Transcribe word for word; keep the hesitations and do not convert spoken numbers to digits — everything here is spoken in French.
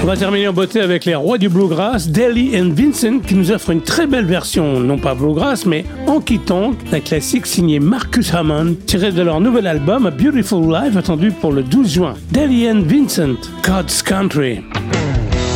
va terminer en beauté avec les rois du bluegrass, Daly and Vincent, qui nous offrent une très belle version, non pas bluegrass, mais honky-tonk, d'un classique signé Marcus Hammond, tiré de leur nouvel album A Beautiful Life, attendu pour le douze juin. Daly and Vincent, God's Country.